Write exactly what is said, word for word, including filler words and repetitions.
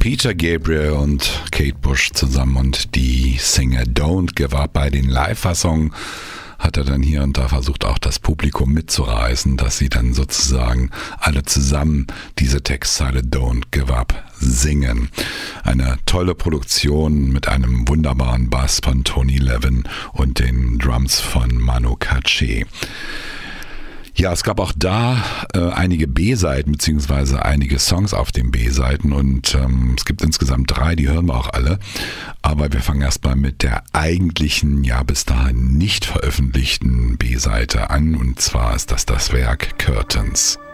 Peter Gabriel und Kate Bush zusammen und die Single Don't Give Up. Bei den Live-Fassungen hat er dann hier und da versucht, auch das Publikum mitzureißen, dass sie dann sozusagen alle zusammen diese Textzeile Don't Give Up singen. Eine tolle Produktion mit einem wunderbaren Bass von Tony Levin und den Drums von Manu Katché. Ja, es gab auch da äh, einige B-Seiten beziehungsweise einige Songs auf den B-Seiten und ähm, es gibt insgesamt drei, die hören wir auch alle. Aber wir fangen erstmal mit der eigentlichen, ja bis dahin nicht veröffentlichten B-Seite an und zwar ist das das Werk Curtains.